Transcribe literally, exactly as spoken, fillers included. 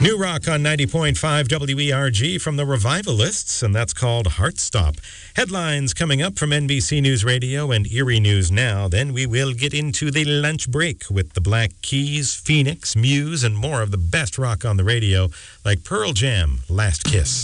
New rock on ninety point five W E R G from the Revivalists, and that's called Heartstop. Headlines coming up from N B C News Radio and Erie News Now. Then we will get into the lunch break with the Black Keys, Phoenix, Muse, and more of the best rock on the radio, like Pearl Jam, Last Kiss.